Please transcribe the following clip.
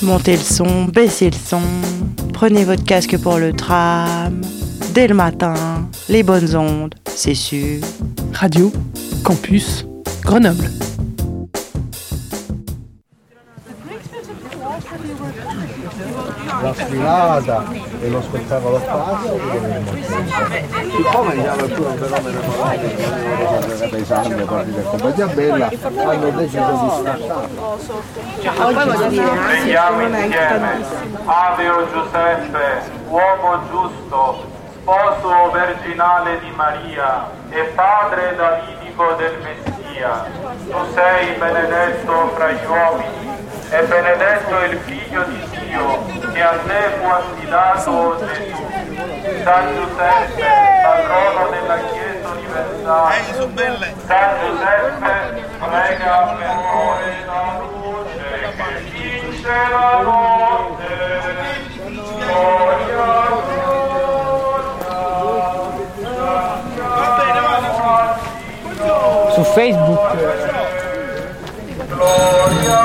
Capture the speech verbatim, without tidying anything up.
Montez le son, baissez le son, prenez votre casque pour le tram. Dès le matin, les bonnes ondes, c'est sûr. Radio Campus Grenoble. La sfilata e lo spettacolo classico, siccome diciamo più un fenomeno economico pesante da parte del compagnia Bella, hanno deciso di startarlo. Preghiamo insieme. Ave o Giuseppe, uomo giusto, sposo virginale di Maria e padre davidico del Messia, tu sei benedetto fra gli uomini e benedetto il figlio di Dio, che a te fu affidato Gesù. San Giuseppe, patrono della Chiesa universale, San Giuseppe, prega per noi la luce che vince la notte. Gloria, gloria, Su Facebook. gloria.